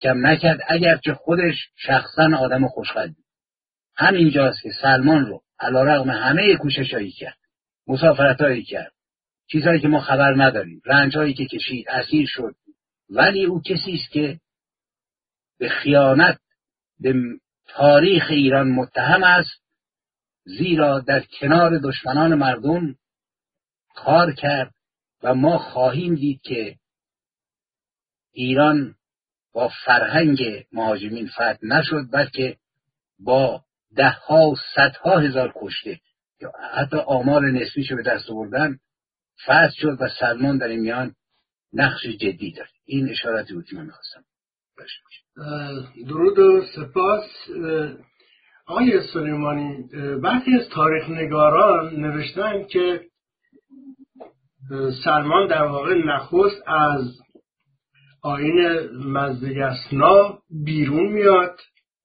کم نکرد، اگرچه خودش شخصا آدم خوشقلبی. همینجاست که سلمان رو علیرغم همه کوششایی کرد، مسافرتایی کرد، چیزهایی که ما خبر نداریم، رنجهایی که کشید، اسیر شد، ولی او کسی است که به خیانت به تاریخ ایران متهم است، زیرا در کنار دشمنان مردم کار کرد و ما خواهیم دید که ایران با فرهنگ مهاجمین فتح نشد، بلکه با دهها و صدها هزار کشته که حتی آمار نسبیشو به دست آوردن فتح شد و سلمان در این میان نقش جدی دارد. این اشاراتی بود که من می‌خواستم داشته باشم. درود و سپاس. آقای سلیمانی، برخی از تاریخ نگاران نوشتن که سلمان در واقع نخست از آیین مزدگسنا بیرون میاد،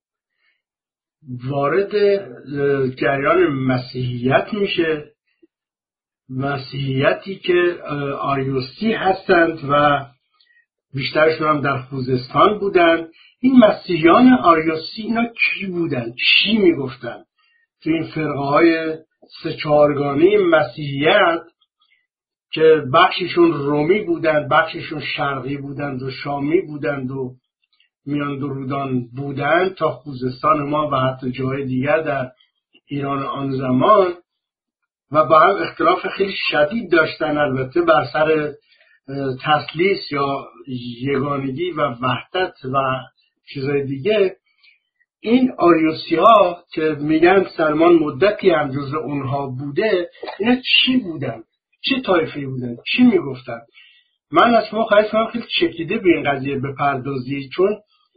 وارد جریان مسیحیت میشه، مسیحیتی که آریوسی هستند و بیشترشون هم در خوزستان بودن. این مسیحیان آریوسی اینا کی بودن؟ چی میگفتن؟ تو این فرقه های سه چهارگانه مسیحیت که بخششون رومی بودند، بخششون شرقی بودند و شامی بودند و میان درودان بودند تا خوزستان ما و حتی جای دیگر در ایران آن زمان، و با هم اختلاف خیلی شدید داشتن، البته بر سر تثلیث یا یگانگی و وحدت و چیزای دیگه. این آریوسی ها که میگن سلمان مدتی هم جزو اونها بوده، اینا چی بودن؟ چه طایفه‌ای بودن؟ چی میگفتن؟ من از شما خواهش می‌کنم خیلی چکیده به این قضیه بپردازی، چون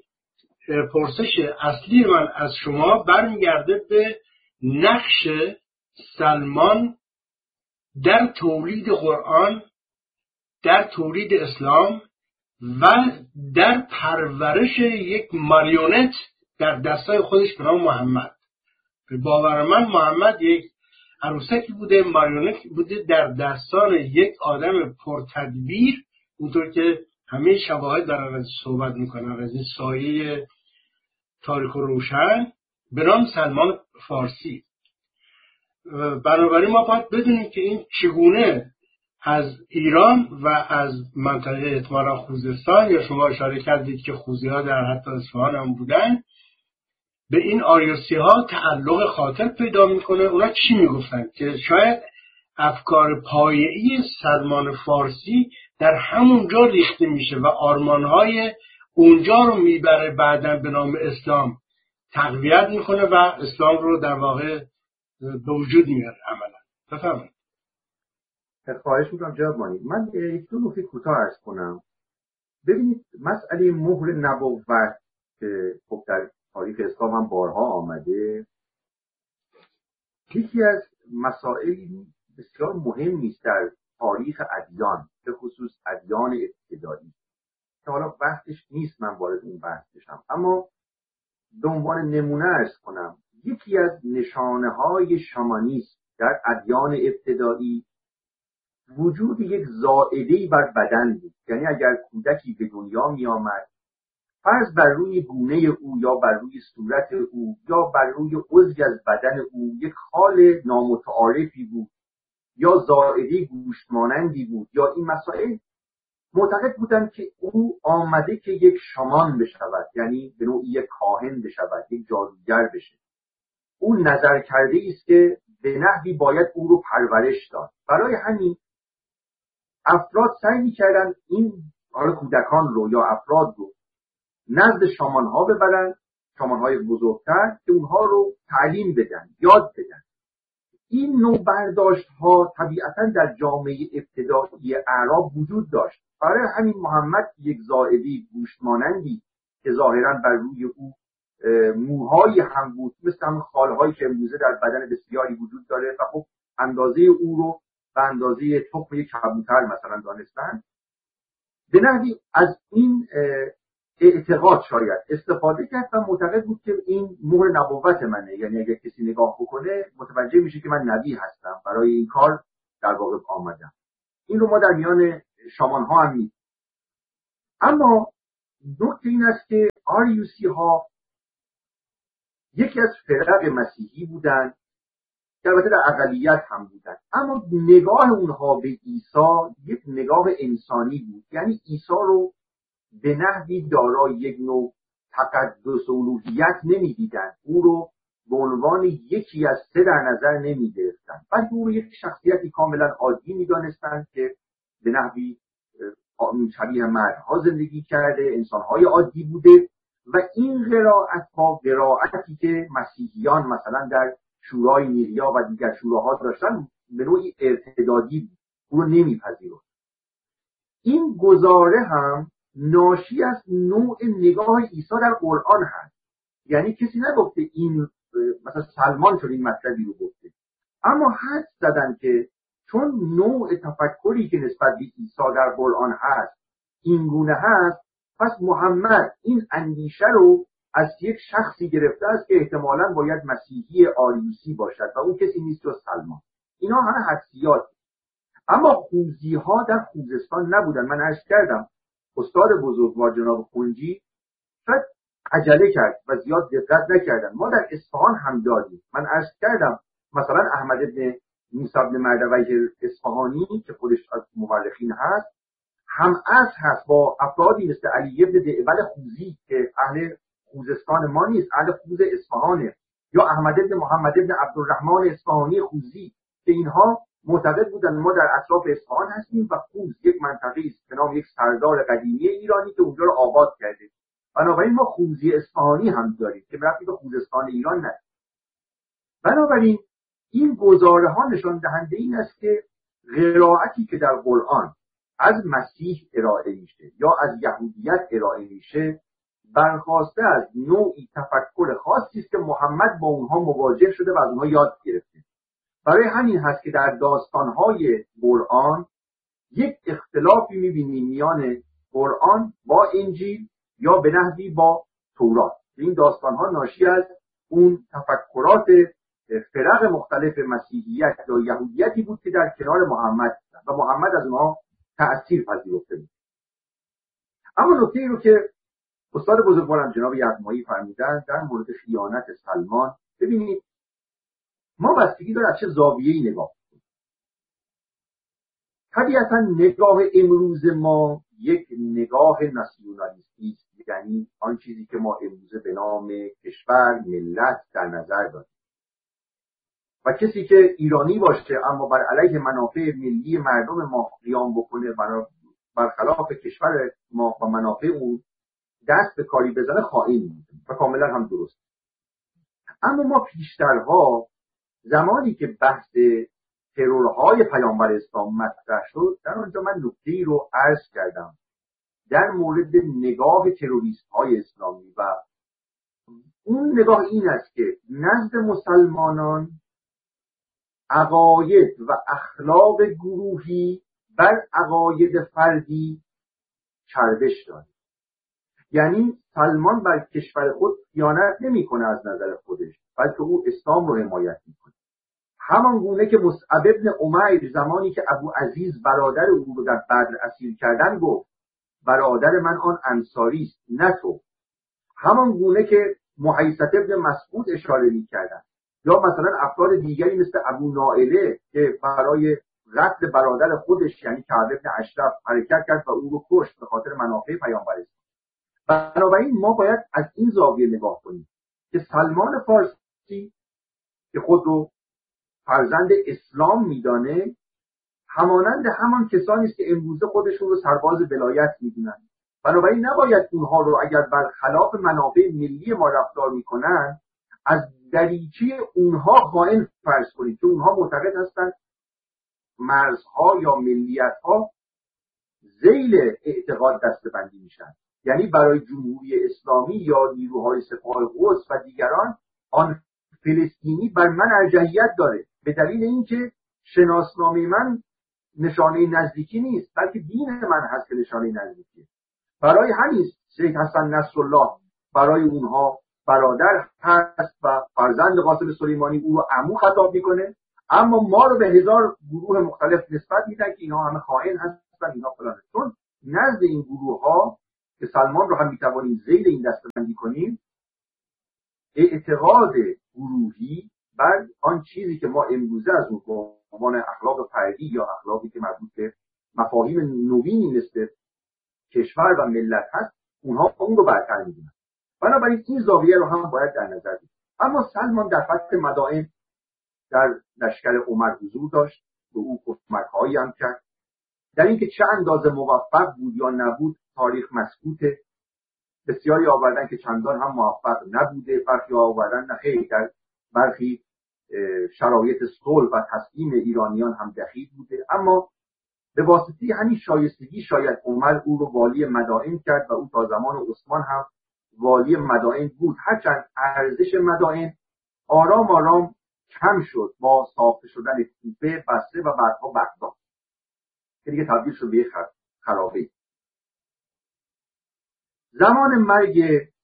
پرسش اصلی من از شما برمیگرده به نقش سلمان در تولید قرآن، در تولید اسلام و در پرورش یک ماریونت در دستای خودش به نام محمد. به باور من محمد یک عروسکی بوده، ماریونت بوده در دستان یک آدم پرتدبیر، اونطور که همه شواهد دارن از صحبت میکنن، از این سایه تاریک و روشن به نام سلمان فارسی. بنابراین ما باید بدونیم که این چگونه از ایران و از منطقه احتمالا خوزستان، یا شما اشاره کردید که خوزی ها در حتی اصفهان هم بودن، به این آریوسی ها تعلق خاطر پیدا میکنه. اونا چی میگفتن؟ که شاید افکار پایه‌ای سلمان فارسی در همونجا ریخته میشه و آرمانهای اونجا رو میبره بعداً به نام اسلام تقویت میکنه و اسلام رو در واقع به وجود میاره عملا. بفرمایید. خواهش میکنم جناب مانی. من یک دو نکته کوتاه عرض کنم. ببینید، مسئله مهر نبوت که خب در تاریخ اسلام هم بارها آمده، یکی از مسائل بسیار مهمی است در تاریخ ادیان، به خصوص ادیان ابتدایی، که حالا بحثش نیست، من وارد این بحث بشم، اما به عنوان نمونه عرض کنم یکی از نشانه‌های شامانیسم در ادیان ابتدایی وجود یک زائده‌ای بر بدن بود. یعنی اگر کودکی به دنیا می آمد، فرض بر روی گونه او یا بر روی صورت او یا بر روی عضوی از بدن او یک خال نامتعارفی بود یا زائده گوشت مانندی بود یا این مسائل، معتقد بودند که او آمده که یک شامان بشود، یعنی به نوعی یک کاهن بشود، یک جادوگر بشه. اون نظر کرده است که به نحوی باید او رو پرورش داد. برای همین افراد سعی می‌کردند این حالا کودکان رو یا افراد رو نزد شامان‌ها ببرن، شامان‌های بزرگتر، که اونها رو تعلیم بدن، یاد بدن. این نوع برداشت‌ها طبیعتاً در جامعه ابتدایی اعراب وجود داشت. برای همین محمد یک زائدی گوشت مانندی که ظاهراً بر روی او موهای هم بود، مثل همون خالهایی که امروزه در بدن بسیاری وجود داره و خب اندازه او رو به اندازه تخم یک کبوتر مثلا دانستن، به نحوی از این اعتقاد شاید استفاده کرد و معتقد بود که این مهر نبوت منه، یعنی اگر کسی نگاه بکنه متوجه میشه که من نبی هستم، برای این کار در واقع آمدم. این رو ما در میان شامان ها هم می‌بینیم. اما نکته این است که آریوسی ها یکی از فرق مسیحی بودند که البته در اقلیت هم بودند، اما نگاه اونها به عیسی یک نگاه انسانی بود. یعنی عیسی رو به نحوی دارای یک نوع تقدس و الوهیت نمی‌دیدند، او رو به عنوان یکی از سه در نظر نمی‌گرفتند، بلکه او رو یک شخصیتی کاملا عادی می‌دانستند که به نحوی شبیه مردها زندگی کرده، انسان‌های عادی بوده. و این قرائت ها قرائتی که مسیحیان مثلا در شورای نیریا و دیگر شوراها داشتن به نوعی ارتدادی بود، او رو نمیپذیرفت. این گزاره هم ناشی از نوع نگاه عیسی در قرآن هست. یعنی کسی نگفته این مثلا سلمان شد این مطلبی رو گفته، اما حد زدن که چون نوع تفکری که نسبت به عیسی در قرآن هست این گونه هست، پس محمد این اندیشه رو از یک شخصی گرفته است که احتمالاً باید مسیحی آریوسی باشد و اون کسی نیست جز سلمان. اینا همه حدسیات. اما خوزی ها در خوزستان نبودن. من عرض کردم استاد بزرگوار جناب کنجی شاید عجله کرد و زیاد دقت نکردن. ما در اصفهان هم داریم. من عرض کردم مثلا احمد ابن موسی بن مردویه اصفهانی که خودش از مورخین هست هم هست با افرادی مثل علی ابن دعبل خوزی که اهل خوزستان ما نیست، اهل خوز اصفهانه، یا احمد ابن محمد ابن عبدالرحمن اصفهانی خوزی که اینها معتقد بودن ما در اطراف اصفهان هستیم و خوز یک منطقه است به نام یک سردار قدیمی ایرانی که اونجا رو آباد کرده. بنابراین ما خوزی اصفهانی هم داریم که ربطی به خوزستان ایران نداره. بنابراین این گزاره ها نشان دهنده این است که قرائتی که در قرآن از مسیح ارائه میشه یا از یهودیت ارائه میشه برخواسته از نوعی تفکر خاصی است که محمد با اونها مواجه شده و از اونها یاد گرفته. برای همین هست که در داستانهای قرآن یک اختلافی میبینیم میان قرآن با انجیل یا به نحوی با تورات. این داستانها ناشی از اون تفکرات فرق مختلف مسیحیت یا یهودیتی بود که در کنار محمد و محمد از اونها تأثیر پذیرفته بود. اما نکته ای رو که استاد بزرگوارم جناب یغمایی فرمودن در مورد خیانت سلمان، ببینید ما بستگی داره از چه زاویه‌ای نگاه کنیم. طبیعتا نگاه امروز ما یک نگاه ناسیونالیستی است، یعنی آن چیزی که ما امروزه به نام کشور ملت در نظر داریم و کسی که ایرانی باشه اما بر علیه منافع ملی مردم ما قیام بکنه برخلاف کشور ما و منافع اون دست به کاری بزنه خائن میشه و کاملا هم درست. اما ما پیشترها زمانی که بحث ترورهای پیامبر اسلام مطرح شد در آنجا من نکته‌ای رو عرض کردم در مورد نگاه تروریست‌های اسلامی و اون نگاه این است که نزد مسلمانان عقاید و اخلاق گروهی بر عقاید فردی چربش داره. یعنی سلمان بر کشور خود خیانت نمی‌کنه از نظر خودش، بلکه او اسلام رو حمایت می‌کنه. همان گونه که مصعب ابن عمیر زمانی که ابو عزیز برادر او رو در بدر اسیر کردن گفت برادر من آن انصاری است نه تو. همان گونه که محیصة ابن مسعود اشاره می‌کردن یا مثلا افراد دیگری مثل ابو نائله که برای قتل برادر خودش یعنی کعب ابن اشرف حرکت کرد و او رو کشت به خاطر منافع پیامبر است. بنابراین ما باید از این زاویه نگاه کنیم که سلمان فارسی که خود رو فرزند اسلام میدانه همانند همان کسانی است که امروزه خودشون رو سرباز ولایت میدونن. بنابراین نباید اونها رو اگر برخلاف منافع ملی ما رفتار میکنن از دریچه اونها خائن فرض کنید که اونها معتقد هستند مرزها یا ملیتها ذیل اعتقاد دسته‌بندی میشن. یعنی برای جمهوری اسلامی یا نیروهای سپاه قدس و دیگران آن فلسطینی بر من ارجحیت داره به دلیل اینکه شناسنامه من نشانه نزدیکی نیست بلکه دین من هست که نشانه نزدیکی. برای همین شیخ حسن نصرالله برای اونها برادر هست و فرزند قاسم سلیمانی او رو عمو خطاب میکنه، اما ما رو به هزار گروه مختلف نسبت میدن که اینها همه خائن هستن، اینها فلان. چون نزد این گروه ها که سلمان رو هم میتوانیم ذیل این دسته‌بندی میکنیم اعتقاد گروهی بر آن چیزی که ما امروزه از اون به عنوان اخلاق فردی یا اخلاقی که مربوط به مفاهیم نوینی مثل کشور و ملت هست، اونها اون رو برتر میدونن. بنابراین این زاویه رو هم باید در نظر بگیریم. اما سلمان در فتح مدائن در لشکر عمر حضور داشت، به او کمک‌هایی هم کرد. در اینکه چه اندازه موفق بود یا نبود تاریخ مسکوته. بسیاری آوردن که چندان هم موفق نبوده، برخی آوردن نه خیر، در برخی شرایط صلح و تسلیم ایرانیان هم دخیل بوده. اما به واسطه همین شایستگی شاید عمر او رو والی مدائن کرد و او تا زمان عثمان هم والی مدائن بود، هرچند ارزش مدائن آرام آرام کم شد با ساخته شدن کوفه، بصره و بعدها بغداد که دیگه تبدیل شد به یک خرابه. زمان مرگ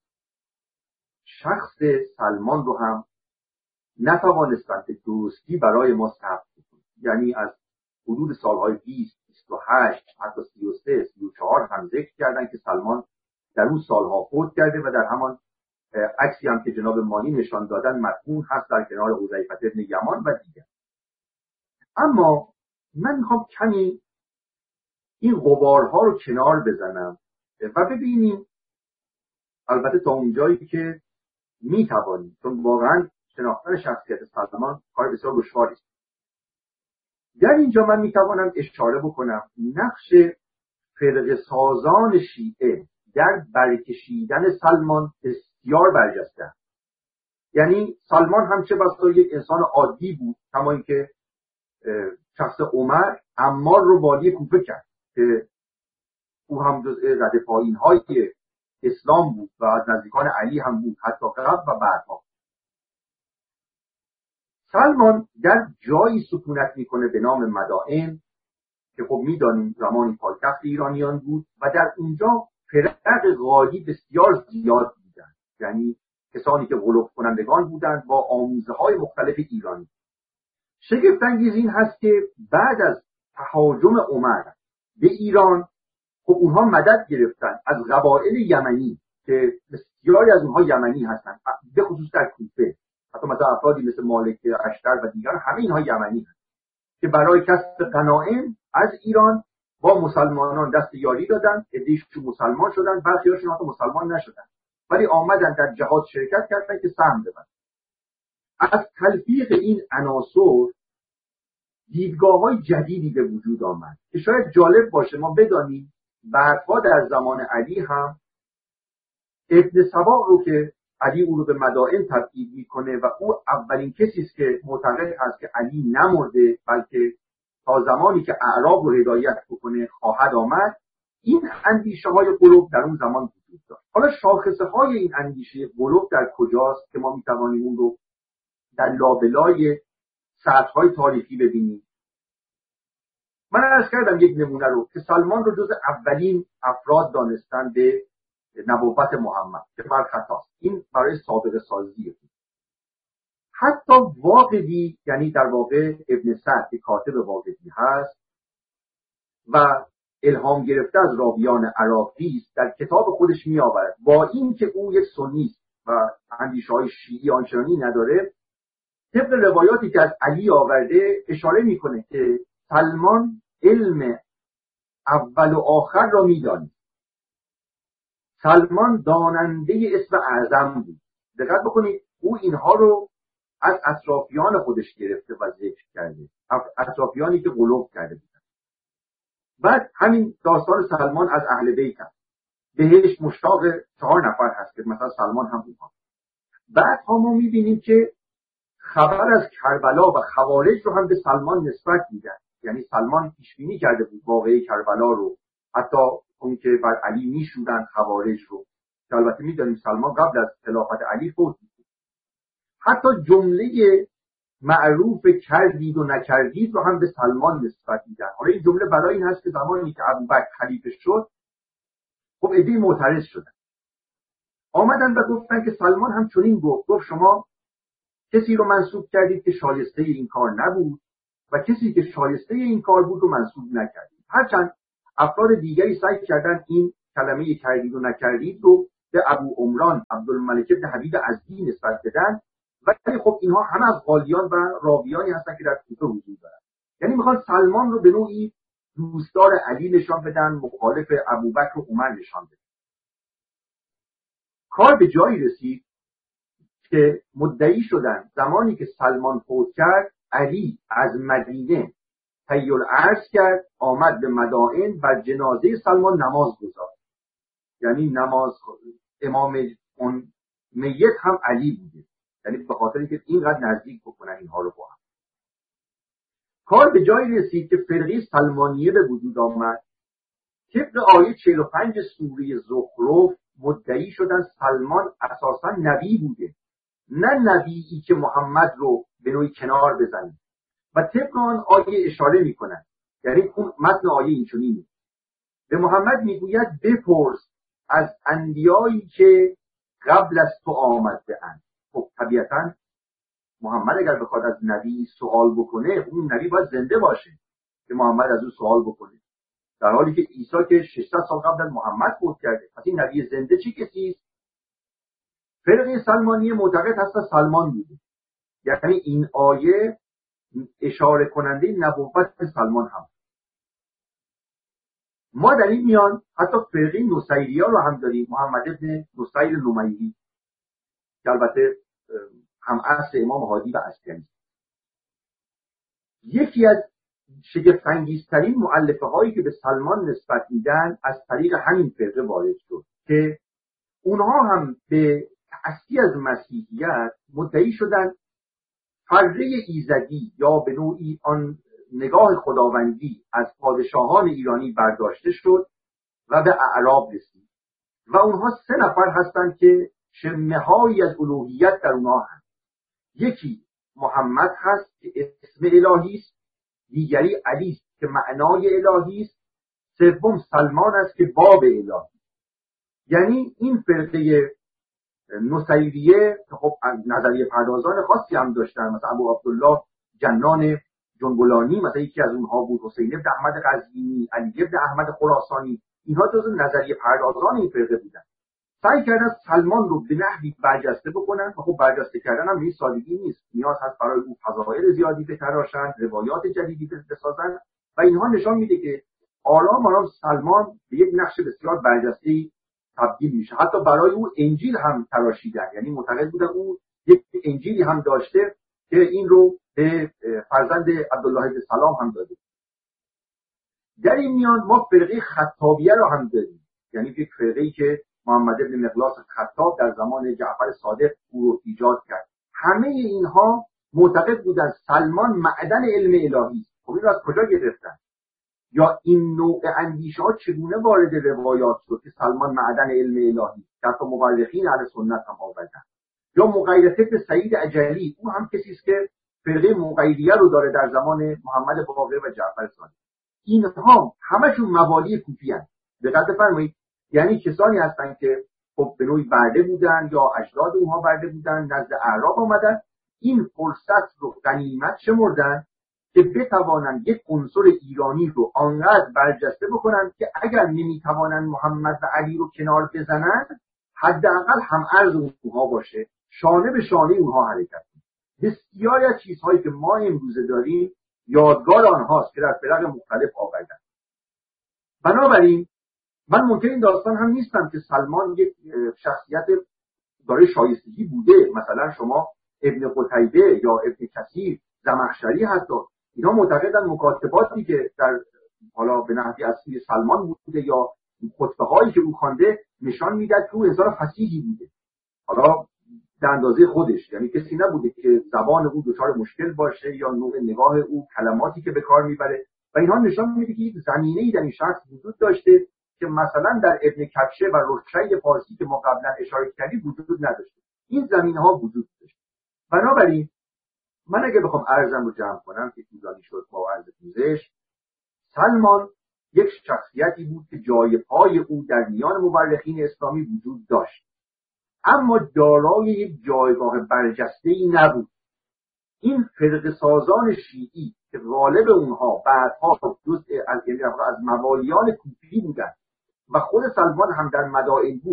شخص سلمان رو هم نتوانستند به درستی برای ما ثبت کنند. یعنی از حدود سالهای 20 28 حتی 33 34 هم ذکر کردن که سلمان در اون سالها فوت کرده و در همان عکسی هم که جناب مانی نشان دادن مدفون هست در کنار حذیفه بن یمان و دیگر. اما من میخوام کمی این غبارها رو کنار بزنم و ببینیم، البته تا اونجایی که میتوانیم، چون واقعا شناختن شخصیت سلمان کار بسیار دشواری است. در اینجا من میتوانم اشاره بکنم نقش فرقه سازان شیعه در برکشیدن سلمان بسیار برجسته است. یعنی سلمان هم چه بسا یک انسان عادی بود، کما اینکه شخص عمر عمار رو والی کوفه کرد که او هم جزء رده پایین های اسلام بود و از نزدیکان علی هم بود، حتی قبل و بعدها. سلمان در جایی سکونت میکنه به نام مدائن که خب میدانیم زمانی پایتخت ایرانیان بود و در اونجا فرق غالی بسیار زیاد بودند، یعنی کسانی که غلو کنندگان بودند با آموزه های مختلف ایرانی. شگفت انگیز این هست که بعد از تهاجم عمر به ایران خب اونها مدد گرفتن از قبایل یمنی که بسیاری از اونها یمنی هستند، به خصوص در کوفه. حتی مثلا افرادی مثل مالک اشتر و دیگر همه اینها یمنی هستند که برای کسب غنایم از ایران با مسلمانان دست یاری دادن. عده‌شون مسلمان شدن، برخی‌هاشون حتی مسلمان نشدن ولی آمدن در جهاد شرکت کردن که سهم ببرن. از تلفیق این عناصر دیدگاه‌های جدیدی به وجود آمد که شاید جالب باشه ما بدانیم بعدها در زمان علی هم ابن سبا رو که علی او رو به مدائن تبعید میکنه و او اولین کسی است که معتقد هست که علی نمرده بلکه تا زمانی که اعراب رو هدایت بکنه خواهد آمد. این اندیشه های قلوب در اون زمان وجود داشت. حالا شاخصه های این اندیشه قلوب در کجاست که ما میتوانیم اون رو در لابلای سطح های تاریخی ببینیم؟ من عرض کردم یک نمونه رو که سلمان رو جز اولین افراد دانستن به نبوت محمد که بر خطاست. این برای سابقه سازیه. حتی واقدی، یعنی در واقع ابن سعد که کاتب واقدی هست و الهام گرفته از راویان عراقی است، در کتاب خودش می آورد با این که او یک سنی است و اندیشه های شیعی آنچنانی نداره، طبق روایاتی که از علی آورده اشاره میکنه که سلمان علم اول و آخر را میدانید. سلمان داننده اسم اعظم بود. دقت بکنید او اینها رو از اطرافیان خودش گرفته و ذکر کرده، اطرافیانی که غلو کرده بودن. بعد همین داستان سلمان از اهل بیت هست، بهش مشتاق 4 نفر هست که مثلا سلمان هم اونها. بعد ما میبینیم که خبر از کربلا و خوارج رو هم به سلمان نسبت میدن. یعنی سلمان پیشبینی کرده بود واقعه کربلا رو، حتی اون که بر علی میشودن خوارج رو، که البته میدانیم سلمان قبل از خلافت علی فوت بود. حتی جمله معروف کردید و نکردید رو هم به سلمان نسبت میدن. حالا این جمله برای این هست که زمانی که ابوبکر خلیفه شد خب عده‌ای معترض شدن، آمدن و گفتن که سلمان هم چنین گفت شما کسی رو منسوب کردید که شایسته این کار نبود و کسی که شایسته این کار بود رو منسوب نکردید. هرچند افراد دیگری سعی کردن این کلمه کردید و نکردید رو به ابو عمران عبدالملک بن حبیب ازدی نسبت بدن، ولی خب اینها همه از قالیان و راویانی هستن که در کوفه حضور دارن. یعنی میخوان سلمان رو به نوعی دوستدار علی نشان بدن، مخالف ابوبکر و عمر نشان بدن. کار به جایی رسید که مدعی شدن زمانی که سلمان فوت کرد، علی از مدینه طی العرض کرد، آمد به مدائن و جنازه سلمان نماز گذاشت. یعنی نماز امام اون میت هم علی بوده، یعنی به خاطر اینکه اینقدر نزدیک بکنن اینها رو با هم. کار به جایی رسید که فرقه سلمانیه به وجود آمد. طبق آیه 45 سوره زخرف مدعی شدن سلمان اساسا نبی بوده، نه نبیی که محمد رو به نوعی کنار بزنه. و طبق آن آیه اشاره میکنن، یعنی اون متن آیه اینچنینه: به محمد میگوید بپرس از انبیایی که قبل از تو آمده اند. خب طبیعتا محمد اگر بخواد از نبی سوال بکنه، اون نبی باید زنده باشه که محمد از او سوال بکنه، در حالی که عیسی که 600 سال قبل از محمد فوت کرده. پس این نبی زنده چه کسی است؟ فرقه سلمانیه معتقد هست سلمان بوده، یعنی این آیه اشاره کننده نبوت سلمان هم. ما در این میان حتی فرقه نصیری‌ها رو هم داریم، محمد ابن نصیر نمیری که البته هم عصر امام هادی و عسکری. یکی از شگفت‌انگیزترین مؤلفه هایی که به سلمان نسبت میدن از طریق همین فرقه وارد شد که اونها هم به تأسی از مسیحیت مدعی شدن فره ایزدی یا به نوعی آن نگاه خداوندی از پادشاهان ایرانی برداشته شد و به اعراب رسید و اونها 3 نفر هستند که شمه‌هایی از الوهیت در اونها هست. یکی محمد هست که اسم الهی است، دیگری علی است که معنای الهی است، سوم سلمان است که باب الهی. یعنی این فرقه نصیریه که خب نظریه پردازان خاصی هم داشتن، مثلا ابو عبدالله جنان جنبلانی مثلا یکی از اونها بود، حسین بن احمد قزوینی، علی بن احمد خراسانی، اینها جزو نظریه پردازان این فرقه بودن. سعی کردن سلمان رو به نحوی برجسته بکنن و خب برجسته کردن هم این سادگی نیست، نیاز هست برای او فضائل زیادی بتراشن، روایات جدیدی بسازن و اینها نشان میده که آرام سلمان به یک نقش بسیار برجسته‌ای تبدیل میشه. حتی برای او انجیل هم تراشیدن، یعنی معتقد بودن او یک انجیلی هم داشته که این رو به فرزند عبدالله بن سلام هم داده. در این میان ما فرقه خطابیه رو هم داریم، یعنی یک فرقه‌ای که محمد بن مقلاس خطاب در زمان جعفر صادق او رو ایجاد کرد. همه اینها معتقد بودن سلمان معدن علم الهی است. خب این رو از کجا گرفتن؟ یا این نوع اندیشه ها چگونه وارد روایات شد که سلمان معدن علم الهی است؟ حتی مورخین اهل سنت هم آوردن. یا مغیرث بن سعید عجلی، او هم کسی است که فرقه مغیریه رو داره در زمان محمد باقر و جعفر صادق. اینها همشون موالی کوفی هستند. دقت بفرمایید، یعنی کسانی هستند که خب به نوعی برده بودن یا اجداد اونها برده بودن، نزد اعراب آمدن، این فرصت رو غنیمت شمردن که بتوانند یک عنصر ایرانی رو آنقدر برجسته بکنن که اگر نمیتوانند محمد و علی رو کنار بزنن، حداقل هم ارز اونها باشه، شانه به شانه اونها حرکت کنه. بسیاری از چیزهایی که ما امروزه داریم یادگار آنهاست که در فرق مختلف آوردن. بنابراین من منکر این داستان هم نیستم که سلمان یک شخصیت داره شایستگی بوده. مثلا شما ابن قتیبه یا ابن کثیر، زمخشری، حتی اینا معتقدن مکاتباتی که در حالا به نحوی از سوی سلمان بوده یا خطبه هایی که او خوانده نشان میداد که او انسان فصیحی بوده، حالا در اندازه خودش، یعنی کسی نبوده که زبان او دچار مشکل باشه یا نوع نگاه او، کلماتی که به کار میبره، و اینها نشان میده که یک زمینه‌ای در این شخص وجود داشته که مثلا در ابن کبشه و رشید فارسی که ما قبلا اشاره کردیم وجود نداشته. این زمینه‌ها وجود داشت. بنابراین من اگه بخوام عرضم رو جمع کنم که طولانی شد با عرض پوزش، سلمان یک شخصیتی بود که جای پای او در میان مورخین اسلامی وجود داشت، اما دارای یک جایگاه برجسته‌ای نبود. این فرقه سازان شیعی که غالب اونها بعدها جزء از موالیان کوفی بودند و خود سلمان هم در مدائن بود،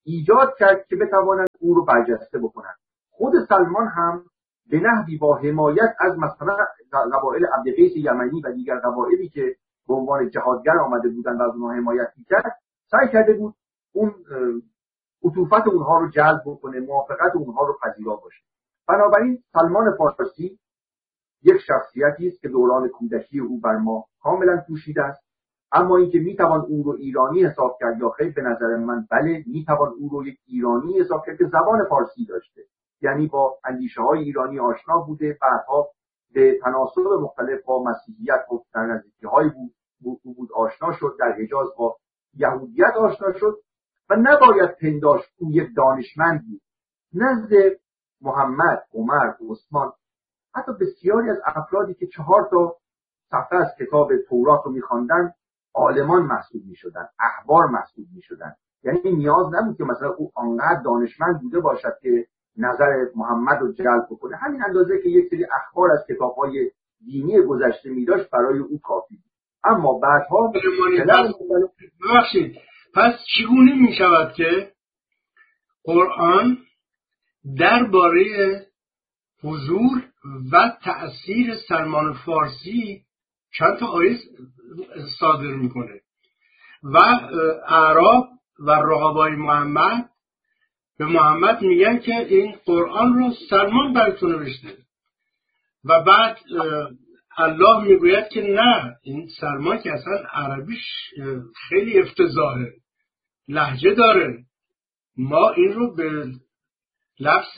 ایجاد کرد که بتوانند او رو برجسته بکنند. خود سلمان هم به نحوی با حمایت از مثلا قبایل عبدقیس یمنی و دیگر قبایلی که به عنوان جهادگر آمده بودند و از اونها حمایت می‌کرد، سعی کرده بود اون عطوفت اونها رو جلب بکنه، موافقت اونها رو پذیرا باشه. بنابراین سلمان فارسی یک شخصیتی است که دوران کودکی او بر ما کاملا پوشیده است. اما اینکه میتوان او رو ایرانی حساب کرد یا خیر، به نظر من بله، میتوان او رو یک ایرانی حساب کرد که زبان فارسی داشته، یعنی با اندیشه های ایرانی آشنا بوده، بعدها به تناسب مختلف با مسیحیت و در نزدیکی های بود آشنا شد، در حجاز با یهودیت آشنا شد و نباید پنداشت او یک دانشمند بود. نزد محمد، عمر، عثمان، حتی بسیاری از افرادی که 4 صفحه از کتاب تورات رو می‌خواندن عالمان محسوب می‌شدن، احبار محسوب می‌شدن. یعنی نیاز نبود که مثلا او آنقدر دانشمند بوده باشد که نظر محمد رو جلب بکنه. همین اندازه که یک سری اخبار از کتاب‌های دینی گذشته می‌داشت برای او کافی بود. اما بعدها ببخشید، پس چگونه می‌شود که قرآن درباره حضور و تأثیر سلمان فارسی چند تا آیه صادر میکنه و اعراب و رقبای محمد به محمد میگن که این قرآن رو سلمان براتون نوشته و بعد الله میگوید که نه، این سلمان که اصلا عربیش خیلی افتضاحه، لهجه داره، ما این رو به لفظ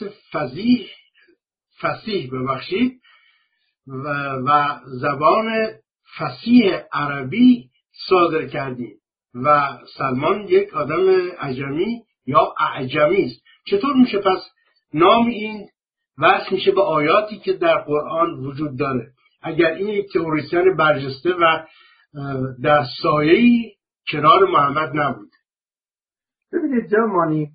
فصیح ببخشید و زبان فصیح عربی صادر کردیم و سلمان یک آدم عجمی یا اعجمی است. چطور میشه پس نام این وصل میشه به آیاتی که در قرآن وجود داره اگر این یک تئوریسین برجسته و در سایه‌ای کنار محمد نبود؟ ببینید جمانی،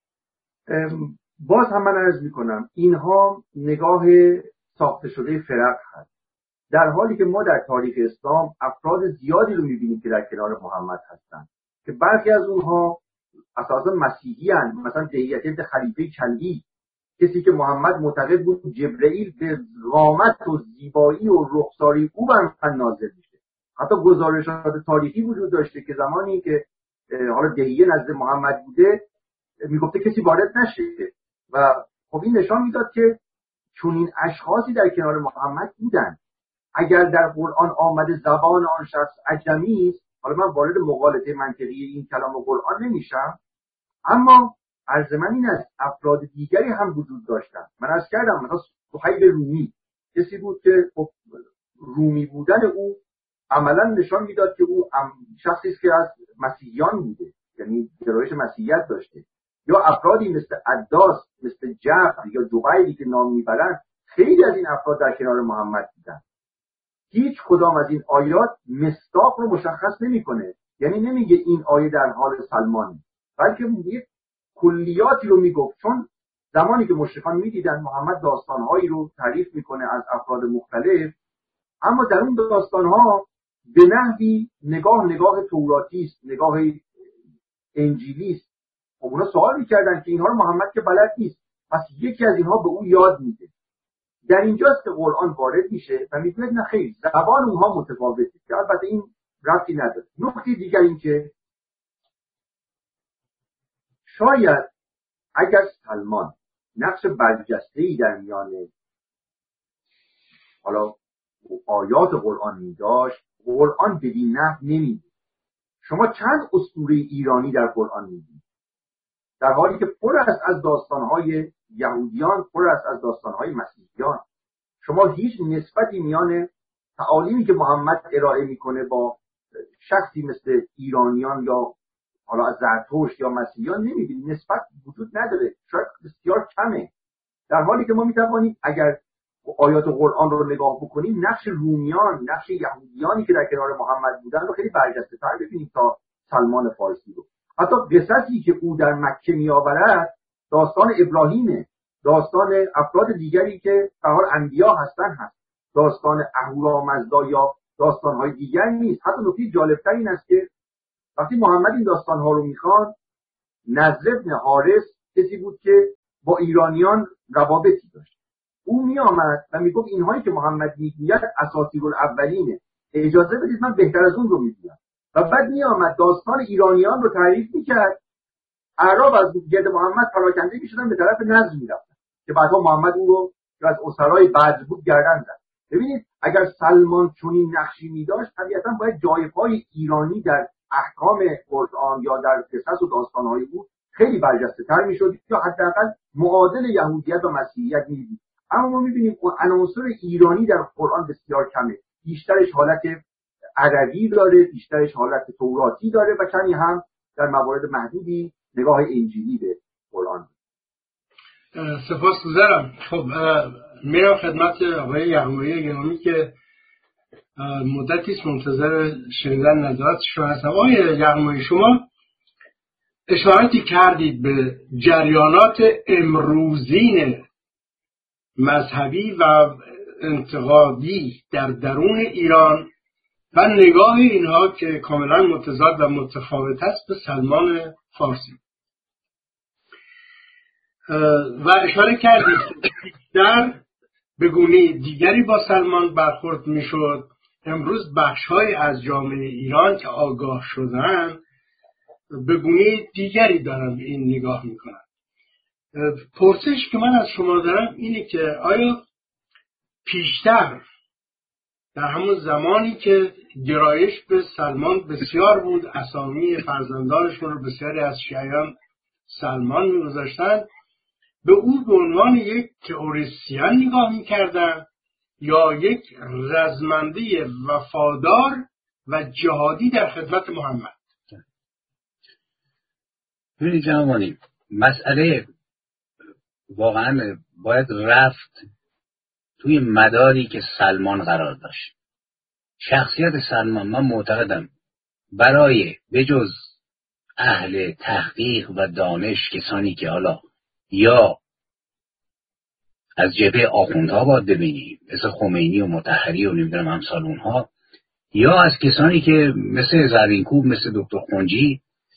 باز هم من عرض میکنم اینها نگاه ساخته شده فرق هست، در حالی که ما در تاریخ اسلام افراد زیادی رو میبینیم که در کنار محمد هستند که برخی از اونها اساسا مسیحی هستند. مثلا دهیه خلیفه کندی، کسی که محمد معتقد بود جبرئیل به قامت و زیبایی و رخساری او بر من نازل میشه. حتی گزارشات تاریخی وجود داشته که زمانی که حالا دهیه نزد محمد بوده میگفته کسی وارد نشه و خب این نشان میداد که چون این اشخاصی در کنار محمد بودن. اگر در قرآن آمده زبان آن شخص عجمی است، حالا من وارد مغالطه منطقی این کلام قرآن نمیشم، اما عرض من این است افراد دیگری هم وجود داشتن. من عرض کردم مثلا صهیب رومی کسی بود که رومی بودن او عملا نشان میداد که او شخصی است که از مسیحیان بوده، یعنی گرایش مسیحیت داشته. یا افرادی مثل عداس، مثل جعفر یا جبیری که نام میبرن، خیلی از این افراد در کنار محمد بودن. هیچ کدام از این آیات مصداق رو مشخص نمیکنه، یعنی نمیگه این آیه در حال سلمانه، بلکه یک کلیاتی رو میگفت. چون زمانی که مشرکان میدیدن محمد داستانهایی رو تعریف میکنه از افراد مختلف، اما در اون داستانها به نحوی نگاه توراتی است، نگاه انجیلی است. خب اونا سوال میکردن که اینها رو محمد که بلد نیست، پس یکی از اینها به او یاد میده. در اینجاست که قرآن وارد میشه و میگه نه خیر، زبان اونها متفاوته، که البته این ربطی نداره. نکته دیگر این که شاید اگر سلمان نقش برجسته‌ای در میان حالا آیات قرآن می‌داشت، قرآن بدین نحو نمی‌بود. شما چند اسطوره ایرانی در قرآن می‌بینید، در حالی که پر است از داستان‌های یهودیان، پر است از داستان‌های مسیحیان. شما هیچ نسبتی میان تعالیمی که محمد ارائه میکنه با شخصی مثل ایرانیان یا حالا از زرتشت یا مسیحیان نمیبینید. نسبت وجود نداره، شاید بسیار کمه. در حالی که ما میتوانیم اگر آیات قرآن رو نگاه بکنیم نقش رومیان، نقش یهودیانی که در کنار محمد بودن رو خیلی برجسته تر ببینیم تا سلمان فارسی رو. حتی قصصی که او در مکه میآورد داستان ابراهیمه، داستان افراد دیگری که به هر انبیا هستن هست، داستان اهورامزدا یا داستان‌های دیگر نیست. حتی نکته جالب‌تر این است که وقتی محمد این داستان‌ها رو میخوان، نضر بن حارث کسی بود که با ایرانیان روابطی داشت. او می آمد و می گفت اینهایی که محمد میگوید اساطیرالاولینه، اجازه بدید من بهتر از اون رو میگم. و بعد می آمد داستان ایرانیان رو تعریف میکرد. اعراب از گرد محمد پراکنده میشدن به طرف نجد میرفتن که بعدها محمد اون رو که از اسرای بدر بود گردن زد. ببینید اگر سلمان چنین نقشی می‌داشت طبیعتاً باید جای پای ایرانی در احکام قرآن یا در قصص و داستان‌های او خیلی برجسته‌تر می‌شد یا حداقل معادل یهودیت و مسیحیت می‌دید. اما ما می‌بینیم عناصر ایرانی در قرآن بسیار کمه. بیشترش حالت عربی داره، بیشترش حالت توراتی داره و کمی هم در موارد محدودی نگاه انجیلی به قرآن. سپاسگزارم. خب میرم خدمت آقای یغمایی گرامی که مدتی است منتظر شنیدن نظرات شما هستم. آقای یغمایی، شما اشارتی کردید به جریانات امروزین مذهبی و انتقادی در درون ایران و نگاه اینها که کاملا متضاد و متفاوت است به سلمان فارسی و اشاره کردید در به گونه دیگری با سلمان برخورد میشد. امروز بخش‌های از جامعه ایران که آگاه شدن به گونه دیگری دارن به این نگاه میکنن. پرسش که من از شما دارم اینه که آیا پیشتر در همون زمانی که گرایش به سلمان بسیار بود، اسامی فرزندانشون رو بسیاری از شیعیان سلمان می‌گذاشتن، به او به عنوان یک تئوریسین نگاه می‌کردن یا یک رزمنده وفادار و جهادی در خدمت محمد؟ ببینید جنابانی، مسئله واقعا باید رفت توی مداری که سلمان قرار داشت. شخصیت سلمان من معتقدم برای بجز اهل تحقیق و دانش، کسانی که حالا یا از جبهه آخوندها باید ببینیم مثل خمینی و مطهری و نمیدونم امثال اونها، یا از کسانی که مثل زرینکوب، مثل دکتر خنجی،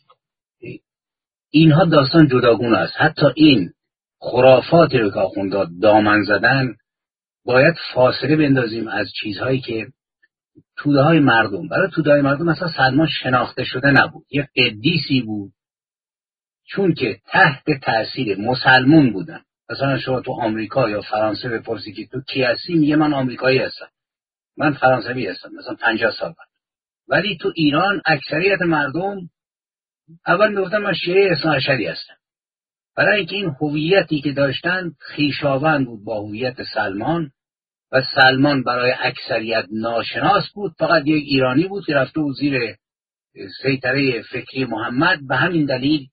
اینها داستان جداگونه است. حتی این خرافاتی رو که آخوندها دامن زدن باید فاصله بندازیم از چیزهایی که توده های مردم. برای توده های مردم مثلا سلمان شناخته شده نبود، یک قدیسی بود، چون که تحت تأثیر مسلمون بودن. مثلا شما تو آمریکا یا فرانسه بپرسی که تو کی هستی، میگه من آمریکایی هستم، من فرانسوی هستم، مثلا 50 سال بعد. ولی تو ایران اکثریت مردم اول میگفتن من شیعه اثناعشری هستم، برای اینکه این هویتی که داشتن خویشاوند بود با هویت سلمان و سلمان برای اکثریت ناشناس بود، فقط یک ایرانی بود که رفته بود زیر سیطره فکری محمد، به همین دلیل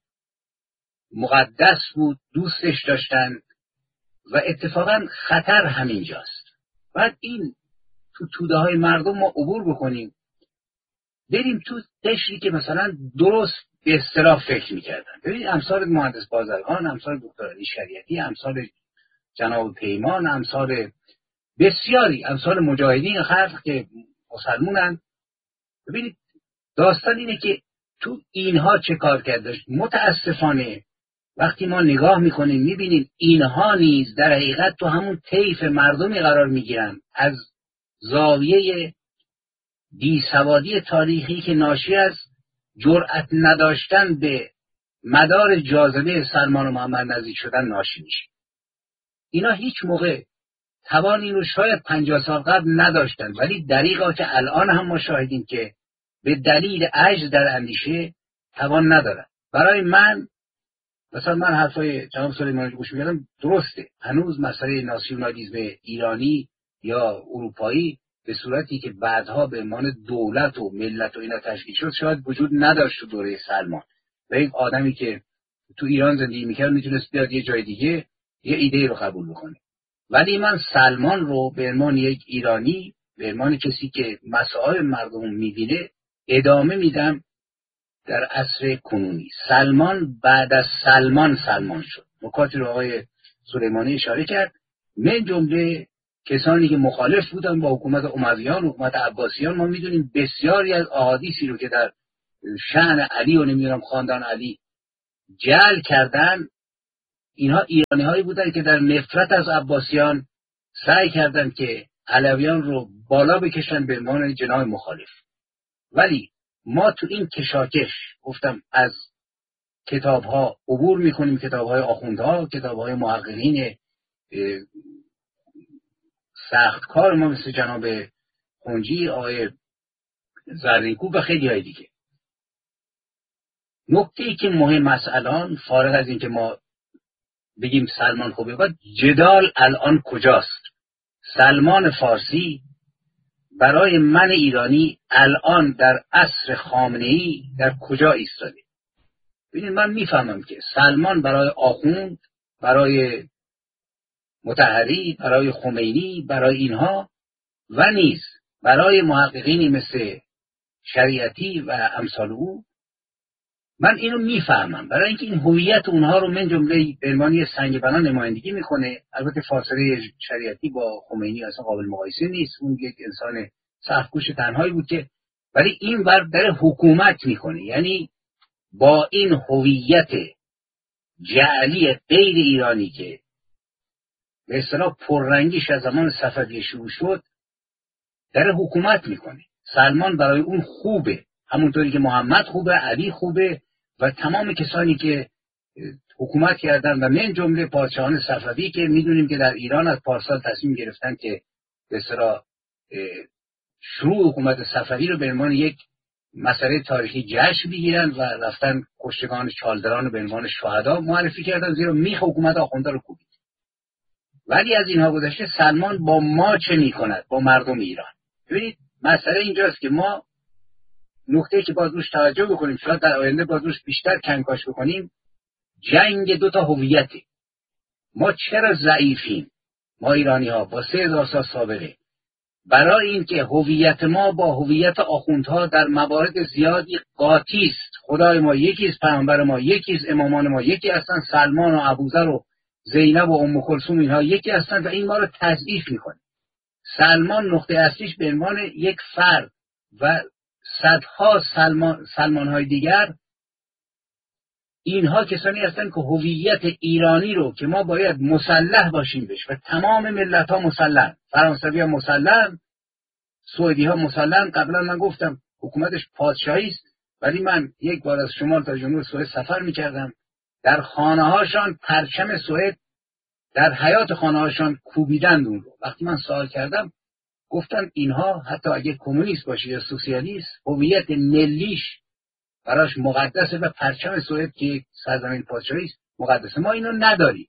مقدس بود، دوستش داشتن و اتفاقا خطر همینجاست. بعد این تو توده های مردم ما عبور بکنیم، بریم تو قشری که مثلا درست به اصطلاح فکر میکردن. ببینید امثال مهندس بازرگان، امثال دکتر علی شریعتی، امثال جناب پیمان، امثال بسیاری، امثال مجاهدین خلق که مسلمونن. ببینید داستان اینه که تو اینها چه کار کرده. متاسفانه وقتی ما نگاه میکنیم میبینیم اینها نیز در حقیقت تو همون طیف مردمی قرار میگیرن از زاویه بیسوادی تاریخی که ناشی از جرأت نداشتن به مدار جاذبه سلمان و محمد نزدیک شدن ناشی میشه. اینا هیچ موقع توان این رو شاید 50 سال قبل نداشتن، ولی دریغا که الان هم ما شاهدیم که به دلیل عجز در اندیشه توان ندارن. برای من مثلا من حرفای جناب سلیمانی رو گوش می‌کردم، درسته هنوز مسئله ناسیونالیسم ایرانی یا اروپایی به صورتی که بعدها به عنوان دولت و ملت و اینا تشکیل شد شاید وجود نداشت تو دوره سلمان. و یک آدمی که تو ایران زندگی می‌کرد میتونست بیاد یه جای دیگه یه ایده رو قبول بکنه. ولی من سلمان رو به عنوان یک ایرانی، به عنوان کسی که مسائل مردم می‌بینه ادامه میدم در عصر کنونی. سلمان بعد از سلمان شد. نکاتی رو آقای سلیمانی اشاره کرد، من جمله کسانی که مخالف بودن با حکومت امویان، حکومت عباسیان. ما میدونیم بسیاری از احادیثی رو که در شأن علی و نمیدونم خاندان علی جعل کردن، اینها ایرانی هایی بودن که در نفرت از عباسیان سعی کردن که علویان رو بالا بکشن به عنوان جناح مخالف. ولی ما تو این کشاکش گفتم از کتاب ها عبور میکنیم، کتاب های آخوندها، کتاب های محققین سخت کار ما مثل جناب خنجی، آقای زرینکوب و خیلی های دیگه. نکته‌ای که مهم است الان، فارغ از این که ما بگیم سلمان خوبه، باید جدال الان کجاست؟ سلمان فارسی برای من ایرانی الان در عصر خامنه‌ای در کجا ایستاده؟ ببینید، من میفهمم که سلمان برای آخوند، برای مطهری، برای خمینی، برای اینها و نیز برای محققینی مثل شریعتی و امثال او، من اینو میفهمم، برای اینکه این هویت اونها رو من جمله به عنوان سنگ بنا نمایندگی میکنه. البته فاصله شریعتی با خمینی اصلا قابل مقایسه نیست، اون یک انسان سخت‌کوش تنهایی بود که، ولی این بر در حکومت میکنه. یعنی با این هویت جعلی غیر ایرانی که به اصطلاح پررنگیش از زمان صفوی شروع شد، در حکومت میکنه. سلمان برای اون خوبه، همونطوری که محمد خوبه، علی خوبه و تمام کسانی که حکومت کردن و من جمله پادشاهان صفوی که میدونیم که در ایران از پارسال تصمیم گرفتن که به اصطلاح شروع حکومت صفوی رو به عنوان یک مسئله تاریخی جشن بگیرن و رفتن کشتگان چالدران رو به عنوان شهدا معرفی کردن، زیرا میخ حکومت آخونده رو کوبید. ولی از اینها گذشته سلمان با ما چه میکند؟ با مردم ایران. ببینید مسئله اینجاست که ما نکته‌ای که باید روش توجه بکنیم، شاید در آینده باید روش بیشتر کنکاش بکنیم، جنگ دوتا هویته. ما چرا ضعیفیم؟ ما ایرانی ها با 3000 سال سابقه، برای اینکه هویت ما با هویت آخوندها در موارد زیادی قاطی است. خدای ما یکی است، پیامبر ما یکی است، امامان ما یکی هستن، سلمان و ابوذر و زینب و ام کلثوم اینها یکی هستن و این ما رو تضعیف میکنه. سلمان نقطه اصلیش به عنوان یک فرد و صدها سلمان های دیگر، اینها کسانی هستند که هویت ایرانی رو که ما باید مسلح باشیم بهش و تمام ملت ها مسلح، فرانسوی ها مسلح، سوئدی ها مسلح. قبلا من گفتم حکومتش پادشاهی است، ولی من یک بار از شمال تا جنوب سوئد سفر میکردم، در خانه هاشان پرچم سوئد در حیات خانه هاشان کوبیدند اون رو. وقتی من سوال کردم گفتن اینها حتی اگه کمونیست باشه یا سوسیالیست، هویت ملیش براش مقدسه و پرچم سوئد که سرزمین پادشاهی است مقدسه. ما اینو نداریم.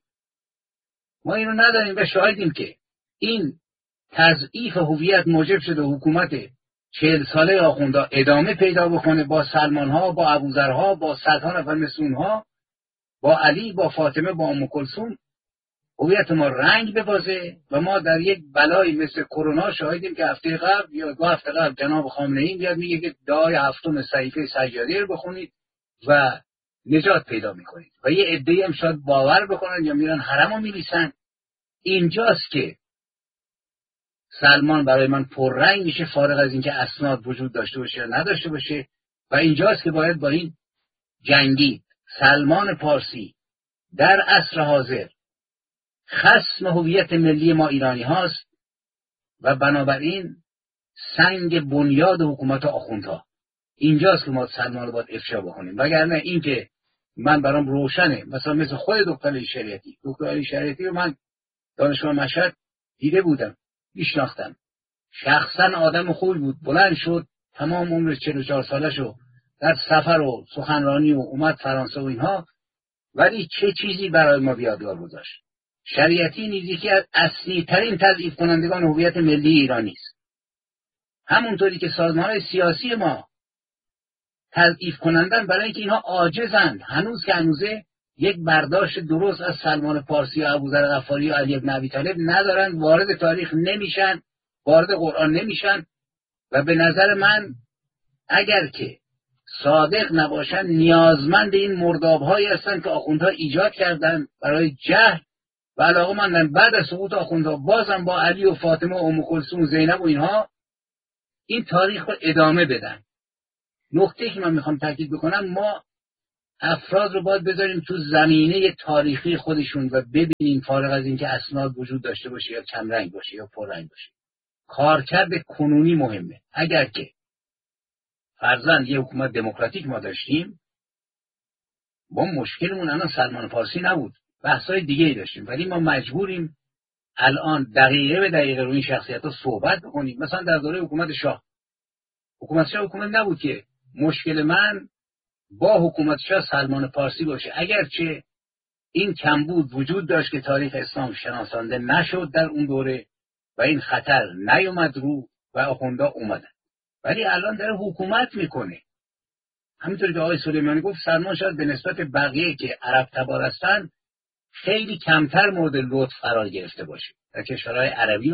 و شاهدیم که این تضعیف هویت موجب شده حکومت 40 ساله آخوندا ادامه پیدا بکنه با سلمان‌ها، با ابوذرها، با صدها نفر مثل اونها، با علی، با فاطمه، با ام کلثوم. هویت ما رنگ ببازه و ما در یک بلایی مثل کرونا شاهدیم که هفته قبل یا 2 هفته قبل جناب خامنه‌ای میاد میگه که دعای 7 صحیفه سجادی رو بخونید و نجات پیدا میکنید و یه عده‌ای هم شاید باور بکنن یا میرن حرم رو میلیسن. اینجاست که سلمان برای من پررنگ میشه، فارغ از اینکه اسناد وجود داشته باشه یا نداشته باشه، و اینجاست که باید با این جنگید. سلمان پارسی در عصر حاضر خصم هویت ملی ما ایرانی هاست و بنابراین سنگ بنیاد حکومت آخوندها. اینجاست که ما سلمان رو باید افشا بکنیم، وگرنه این که من برام روشنه، مثلا مثل خود دکتر علی شریعتی رو من دانشگاه مشهد دیده بودم، میشناختم، شخصا آدم خوبی بود، بلند شد تمام عمر 44 سالشو در سفر و سخنرانی و اومد فرانسه و اینها، ولی چه چیزی برای ما یادگار گذاشت. شریعتی نیز یکی از اصلی ترین تضعیف کنندگان هویت ملی ایرانی است. همونطوری که سازمان‌های سیاسی ما تضعیف کنندن برای اینکه اینها عاجزند، هنوز که هنوزه یک برداشت درست از سلمان پارسی و ابوذر غفاری و علی بن ابی طالب ندارن، وارد تاریخ نمیشن، وارد قرآن نمیشن و به نظر من اگر که صادق نباشن نیازمند این مرداب‌هایی هستن که آخوندها ایجاد کردن برای جهل و علاقه‌مندن بعد از سقوط آخوندها بازم با علی و فاطمه و ام کلثوم و زینب و اینها این تاریخ رو ادامه بدن. نکته که من میخوام تاکید بکنم، ما افراد رو باید بذاریم تو زمینه تاریخی خودشون و ببینیم، فارغ از اینکه اسناد وجود داشته باشه یا کمرنگ باشه یا پررنگ باشه. کارکرد کنونی مهمه. اگر که فرضاً یه حکومت دموکراتیک ما داشتیم، ما مشکلمون الان سلمان فارسی نبود، بحث‌های دیگه‌ای داشتیم، ولی ما مجبوریم الان دقیقه به دقیقه روی این شخصیت‌ها صحبت بکنیم. مثلا در دوره حکومت شاه حکومت نبود که مشکل من با حکومت شاه سلمان فارسی باشه، اگرچه این کمبود وجود داشت که تاریخ اسلام شناسانده نشد در اون دوره و این خطر نیومد رو و آخوندا اومدن، ولی الان داره حکومت میکنه. همینطوری که آقای سلیمانی گفت، سلمان شاید به نسبت بقیه که عرب تبار هستن خیلی کمتر مورد لطف قرار گرفته باشه. در کشورهای عربی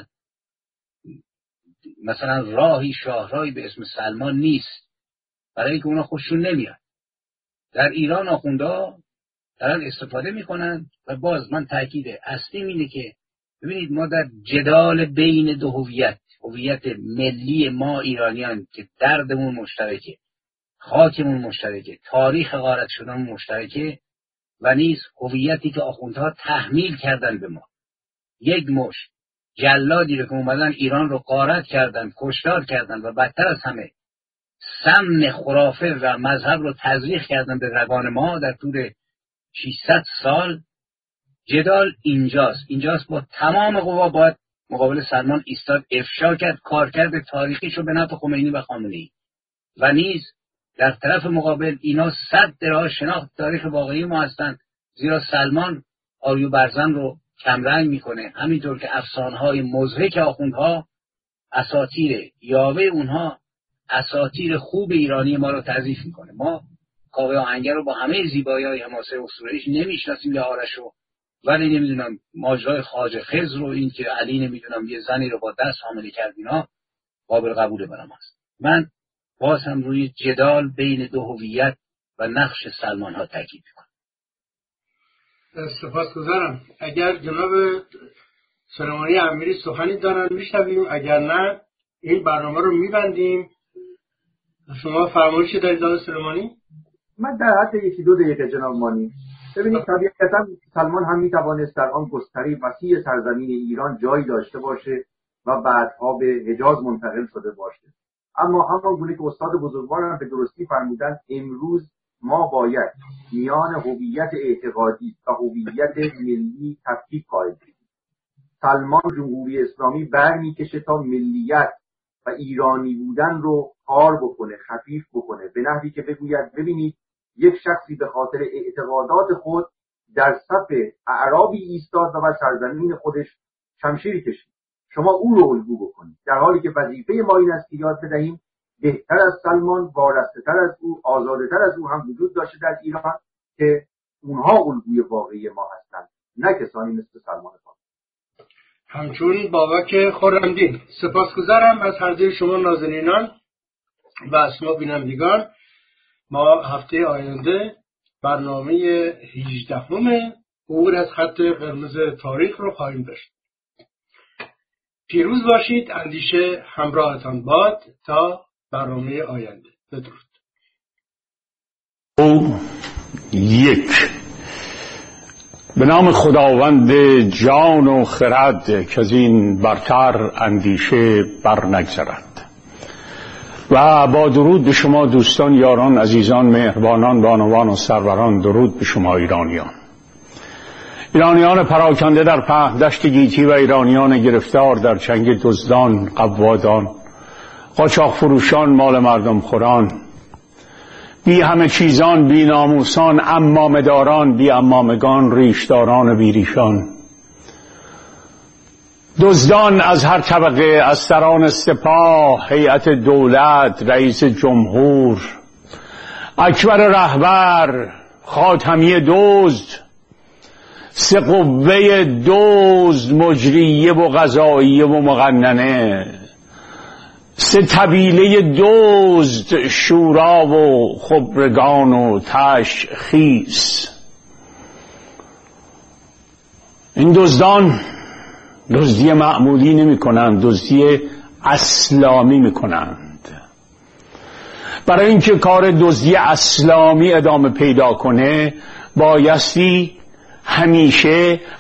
مثلا شاهراهی به اسم سلمان نیست، برای اینکه اونا خوششون نمیاد. در ایران آخوندا دارن استفاده میکنن و باز من تاکید اصلیم اینه که ببینید، ما در جدال بین دو هویت ملی ما ایرانیان که دردمون مشترکه، خاکمون مشترکه، تاریخ غارت شدنمون مشترکه، و نیز هویتی که آخوندها تحمیل کردن به ما. یک مشت جلادی رو که اومدن ایران رو غارت کردن، کشتار کردن و بدتر از همه سمن خرافه و مذهب رو تزریق کردن به رگان ما در طول 600 سال. جدال اینجاست با تمام قوا باید مقابل سلمان ایستاد، افشا کرد کارکرد تاریخیش رو به نفع خمینی و خامنه‌ای، و نیز در طرف مقابل اینا 100 درها شناخت تاریخ واقعی ما هستند، زیرا سلمان آریو برزن رو کمرنگ میکنه، همینطور که افسانه‌های مضحک آخوندها، اساطیر یاوه اونها اساطیر خوب ایرانی ما رو تضعیف میکنه. ما کاوه آهنگر رو با همه زیبایی‌های حماسه اسطوره‌ایش نمیشناسیم یا آرشو، ولی نمیدونم ماجرای خواجه خضر رو، این که علی نمیدونم یه زنی رو با دست حامله کرد، اینا قابل قبوله برام هست. من باز هم روی جدال بین دو هویت و نقش سلمان ها تاکید میکنم. سپاسگزارم. اگر جناب سلیمانی امیری سخنی دارن میشنویم، اگر نه این برنامه رو میبندیم. شما فرمایشی دارید جناب سلیمانی؟ من در حد 1-2 دقیقه جناب مانی. ببینید، طبیعتاً سلمان هم میتوانست در آن گستره وسیع سرزمین ایران جایی داشته باشه و بعدها به حجاز منتقل شده باشه، اما همانگونه که استاد بزرگوارم به درستی فرمودند، امروز ما باید میان هویت اعتقادی و هویت ملی تفکیک قائل شیم. سلمان جمهوری اسلامی برمیکشه تا ملیت و ایرانی بودن رو کار بکنه، خفیف بکنه، به نحوی که بگوید ببینید یک شخصی به خاطر اعتقادات خود در صف اعرابی ایستاد و بر سرزمین خودش شمشیری کشید، شما او رو الگو بکنید، در حالی که وظیفه ما این است که یاد بدهیم بهتر از سلمان، وارسته‌تر از او، آزاده‌تر از او هم وجود داشته در ایران که اونها الگوی واقعی ما هستند، نه کسانی مثل سلمان فارسی. همچون بابک خرمدین. سپاسگزارم از حضور شما نازنینان و از شما بینندگان. ما هفته آینده برنامه 18 عبور از خط قرمز تاریخ رو خواهیم داشت. پیروز باشید. اندیشه همراهتان باد تا برنامه آینده. بدرود. به نام خداوند جان و خرد که از این برتر اندیشه بر نگذرد. و با درود به شما دوستان، یاران، عزیزان، مهربانان، بانوان و سروران، درود به شما ایرانیان پراکنده در پهن‌دشت گیتی و ایرانیان گرفتار در چنگ دزدان، قوادان، قاچاق فروشان، مال مردم خوران، بی همه چیزان، بی ناموسان، عمامه‌داران، بی عمامگان، ریشداران بی ریشان، دزدان از هر طبقه، از سران سپاه، هیئت دولت، رئیس جمهور، اکبر رهبر، خاتمی دزد، 3 قوه دزد، مجریه و قضاییه و مقننه، 3 طویله دزد، شورا و خبرگان و تشخیص. این دزدان دزدی معمولی نمی کنند، دزدی اسلامی می کنند. برای اینکه کار دزدی اسلامی ادامه پیدا کنه بایستی همیشه